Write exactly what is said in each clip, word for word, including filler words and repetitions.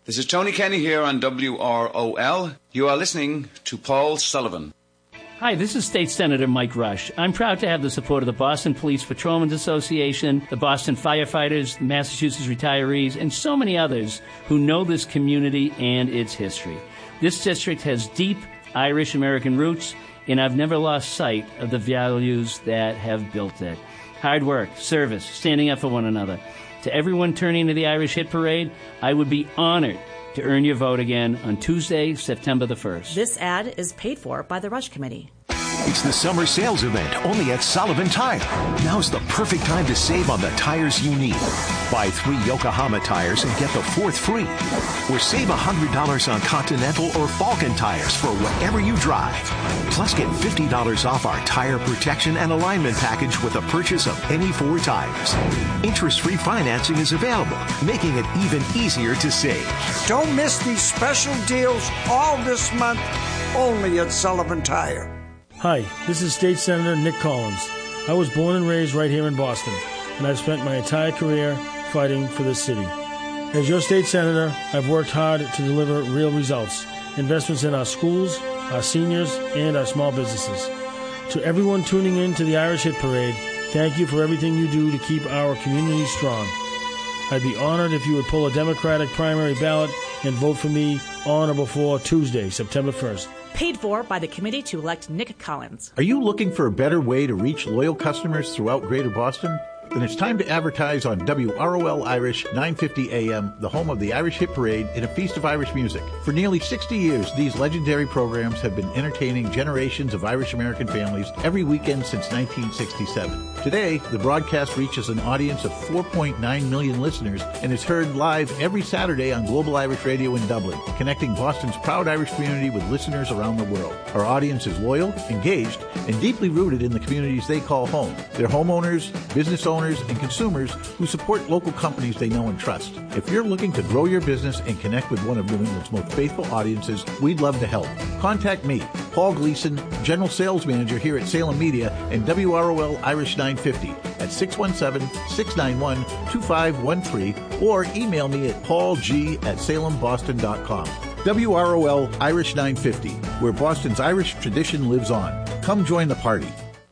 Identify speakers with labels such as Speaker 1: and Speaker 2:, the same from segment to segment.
Speaker 1: This is Tony Kenny here on W R O L. You are listening to Paul Sullivan.
Speaker 2: Hi, this is State Senator Mike Rush. I'm proud to have the support of the Boston Police Patrolmen's Association, the Boston Firefighters, the Massachusetts Retirees, and so many others who know this community and its history. This district has deep Irish-American roots, and I've never lost sight of the values that have built it. Hard work, service, standing up for one another. To everyone turning to the Irish Hit Parade, I would be honored to earn your vote again on Tuesday, September the first.
Speaker 3: This ad is paid for by the Rush Committee.
Speaker 4: It's the summer sales event only at Sullivan Tire. Now's the perfect time to save on the tires you need. Buy three Yokohama tires and get the fourth free. Or save one hundred dollars on Continental or Falcon tires for whatever you drive. Plus get fifty dollars off our tire protection and alignment package with the purchase of any four tires. Interest-free financing is available, making it even easier to save.
Speaker 5: Don't miss these special deals all this month, only at Sullivan Tire.
Speaker 6: Hi, this is State Senator Nick Collins. I was born and raised right here in Boston, and I've spent my entire career fighting for this city. As your state senator, I've worked hard to deliver real results, investments in our schools, our seniors, and our small businesses. To everyone tuning in to the Irish Hit Parade, thank you for everything you do to keep our community strong. I'd be honored if you would pull a Democratic primary ballot and vote for me on or before Tuesday, September first.
Speaker 3: Paid for by the committee to elect Nick Collins.
Speaker 7: Are you looking for a better way to reach loyal customers throughout Greater Boston? Then it's time to advertise on W R O L Irish nine fifty A M, the home of the Irish Hit Parade and a feast of Irish music. For nearly sixty years, these legendary programs have been entertaining generations of Irish-American families every weekend since nineteen sixty-seven. Today, the broadcast reaches an audience of four point nine million listeners and is heard live every Saturday on Global Irish Radio in Dublin, connecting Boston's proud Irish community with listeners around the world. Our audience is loyal, engaged, and deeply rooted in the communities they call home. They're homeowners, business owners, and consumers who support local companies they know and trust. If you're looking to grow your business and connect with one of New England's most faithful audiences, we'd love to help. Contact me, Paul Gleason, General Sales Manager here at Salem Media and W R O L Irish nine fifty at six one seven, six nine one, two five one three or email me at paulg at salem boston dot com. W R O L Irish nine fifty, where Boston's Irish tradition lives on. Come join the party.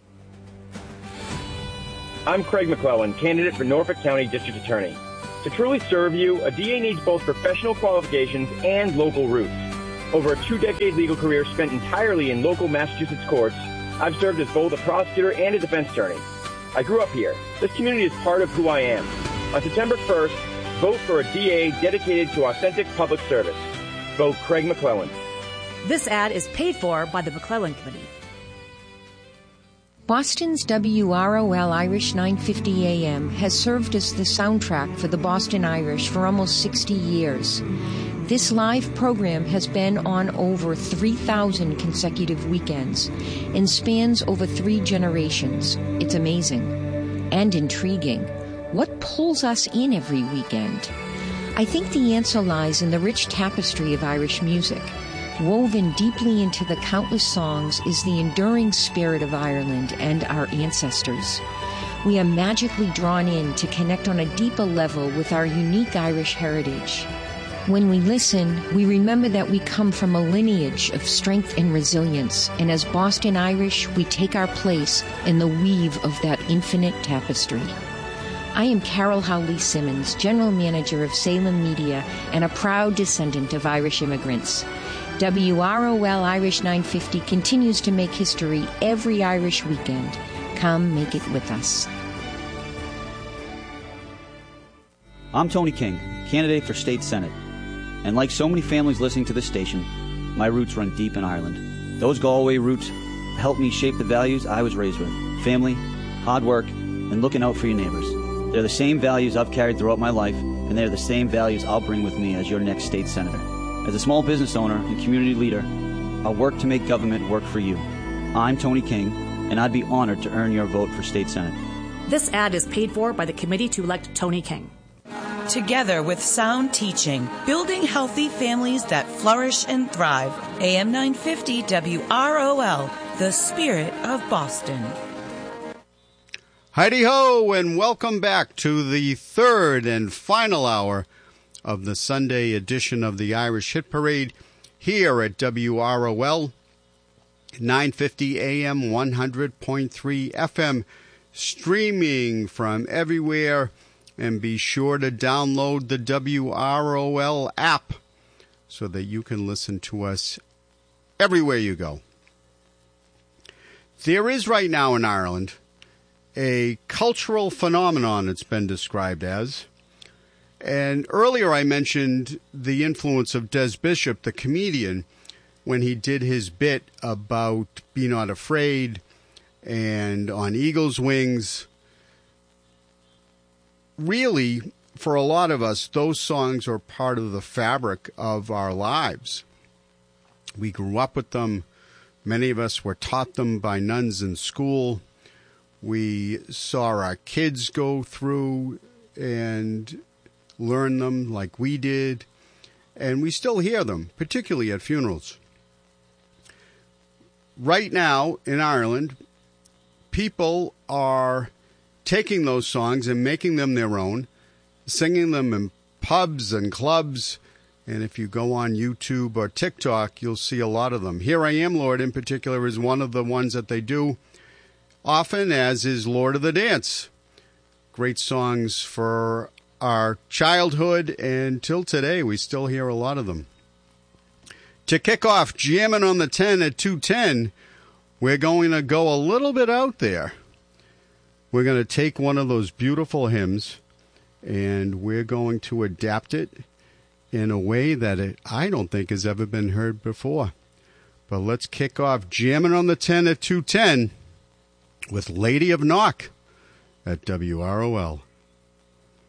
Speaker 8: I'm Craig McClellan, candidate for Norfolk County District Attorney. To truly serve you, a D A needs both professional qualifications and local roots. Over a two-decade legal career spent entirely in local Massachusetts courts, I've served as both a prosecutor and a defense attorney. I grew up here. This community is part of who I am. On September first, vote for a D A dedicated to authentic public service. Vote Craig McClellan.
Speaker 3: This ad is paid for by the McClellan Committee.
Speaker 9: Boston's W R O L Irish nine fifty A M has served as the soundtrack for the Boston Irish for almost sixty years. This live program has been on over three thousand consecutive weekends and spans over three generations. It's amazing and intriguing. What pulls us in every weekend? I think the answer lies in the rich tapestry of Irish music. Woven deeply into the countless songs is the enduring spirit of Ireland and our ancestors. We are magically drawn in to connect on a deeper level with our unique Irish heritage. When we listen, we remember that we come from a lineage of strength and resilience, and as Boston Irish, we take our place in the weave of that infinite tapestry. I am Carol Howley Simmons, General Manager of Salem Media and a proud descendant of Irish immigrants. W R O L Irish nine fifty continues to make history every Irish weekend. Come make it with us.
Speaker 10: I'm Tony King, candidate for State Senate. And like so many families listening to this station, my roots run deep in Ireland. Those Galway roots helped me shape the values I was raised with. Family, hard work, and looking out for your neighbors. They're the same values I've carried throughout my life, and they're the same values I'll bring with me as your next state senator. As a small business owner and community leader, I'll work to make government work for you. I'm Tony King, and I'd be honored to earn your vote for State Senate.
Speaker 3: This ad is paid for by the committee to elect Tony King.
Speaker 11: Together with sound teaching, building healthy families that flourish and thrive. A M nine fifty W R O L, the spirit of Boston.
Speaker 12: Heidi ho, and welcome back to the third and final hour of the Sunday edition of the Irish Hit Parade here at W R O L, nine fifty A M, one hundred point three F M, streaming from everywhere. And be sure to download the W R O L app so that you can listen to us everywhere you go. There is right now in Ireland a cultural phenomenon, it's been described as. And earlier I mentioned the influence of Des Bishop, the comedian, when he did his bit about Be Not Afraid and On Eagle's Wings. Really, for a lot of us, those songs are part of the fabric of our lives. We grew up with them. Many of us were taught them by nuns in school. We saw our kids go through and learn them like we did. And we still hear them, particularly at funerals. Right now in Ireland, people are taking those songs and making them their own, singing them in pubs and clubs. And if you go on YouTube or TikTok, you'll see a lot of them. Here I Am, Lord, in particular, is one of the ones that they do often, as is Lord of the Dance. Great songs for our childhood, and till today, we still hear a lot of them. To kick off Jamming on the ten at two ten, we're going to go a little bit out there. We're going to take one of those beautiful hymns, and we're going to adapt it in a way that it, I don't think has ever been heard before. But let's kick off Jamming on the ten at two ten with Lady of Knock at W R O L.